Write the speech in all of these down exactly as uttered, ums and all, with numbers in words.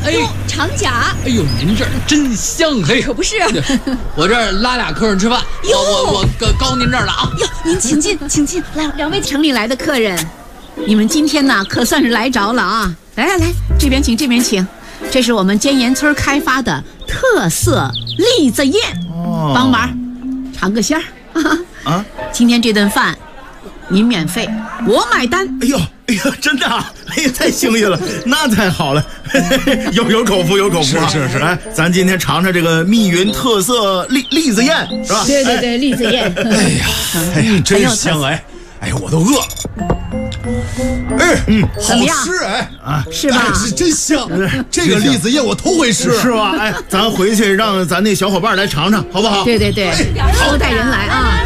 哎， 长甲。 哎呦，您这儿真香嘿！ 可不是， 我这儿拉俩客人吃饭， 哟， 我我我高您这儿了啊！ 哟，您请进，请进。来，两位城里来的客人，你们今天呢可算是来着了啊！来来来，这边请，这边请。这是我们尖岩村开发的特色栗子宴，哦、帮忙尝个鲜儿啊！啊，今天这顿饭您免费，我买单。 哎呦，哎呀，真的啊！哎呀，太幸运了，那太好了，有有口福，有口福啊！ 是是是， 哎，咱今天尝尝这个密云特色栗栗子宴，是吧？ 对对对，栗子宴。 哎呀，哎呀，真香哎！哎呀，我都饿。哎，嗯，好吃哎啊， 是吧？ 是真香，这个栗子宴我头回吃， 是吧？哎，咱回去让咱那小伙伴来尝尝，好不好？ 对对对，多带人来啊！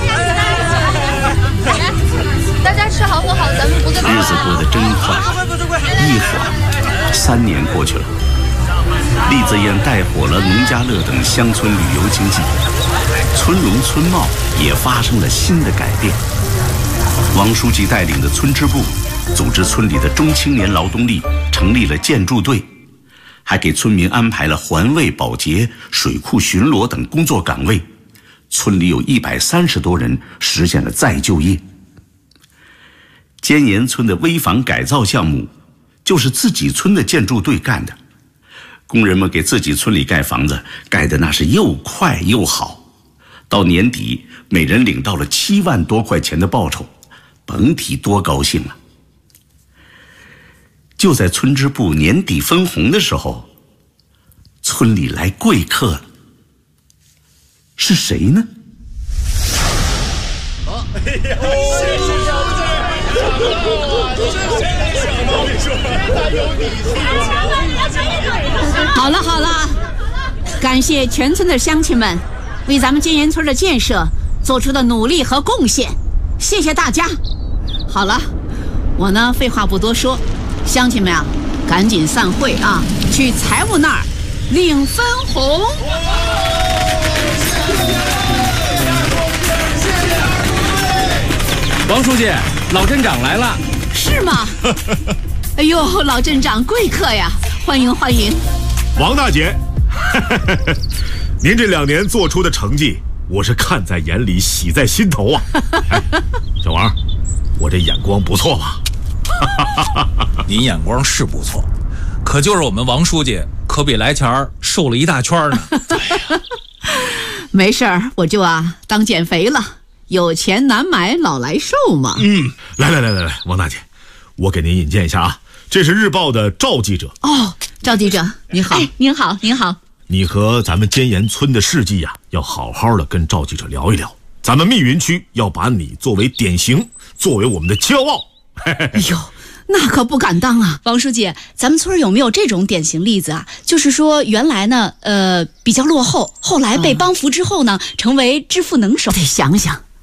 大家吃好喝好，咱们不对。 日子过得真快，一晃三年过去了。栗子宴带火了农家乐等乡村旅游经济，村容村貌也发生了新的改变。王书记带领的村支部组织村里的中青年劳动力成立了建筑队，还给村民安排了环卫保洁、水库巡逻等工作岗位。村里有一百三十多人实现了再就业。尖岩村的危房改造项目就是自己村的建筑队干的，工人们给自己村里盖房子，盖的那是又快又好。到年底，每人领到了七万多块钱的报酬，甭提多高兴了。就在村支部年底分红的时候，村里来贵客了。是谁呢？ 哦，哎呀，谢谢小子， 好了好了，感谢全村的乡亲们为咱们尖岩村的建设做出的努力和贡献，谢谢大家。好了，我呢废话不多说，乡亲们啊，赶紧散会啊，去财务那儿领分红。 王书记，老镇长来了。 是吗？哎呦，老镇长贵客呀，欢迎欢迎。 王大姐，您这两年做出的成绩，我是看在眼里，喜在心头啊！哎，小王，我这眼光不错吧？ 您眼光是不错，可就是我们王书记可比来前儿瘦了一大圈呢。 没事儿，我就啊当减肥了，有钱难买老来瘦嘛。 嗯，来来来来来，王大姐，我给您引荐一下啊，这是日报的赵记者。 哦，赵记者，你好。 哎，您好，您好。 你和咱们尖岩村的事迹呀、啊，要好好的跟赵记者聊一聊。咱们密云区要把你作为典型，作为我们的骄傲。 哎呦，那可不敢当啊！ 王书记，咱们村有没有这种典型例子啊？就是说，原来呢，呃，比较落后，后来被帮扶之后呢，成为致富能手。 得想想，